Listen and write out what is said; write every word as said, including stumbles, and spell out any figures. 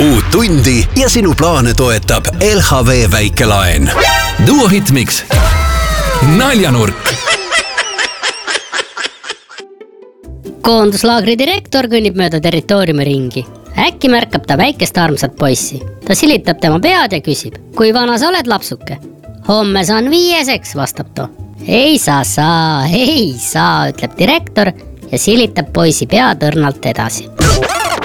uut tundi ja sinu plaane toetab L H V väikelaen. Duo Hitmix. Naljanurk. Koonduslaagri direktor kõnnib mööda territooriumi ringi. Äkki märkab ta väikest armsat poissi. Ta silitab tema pead ja küsib, kui vana sa oled, lapsuke? Homme saan viieseks, vastab ta. Ei saa saa, ei saa, ütleb direktor ja silitab poisi pead õrnalt edasi.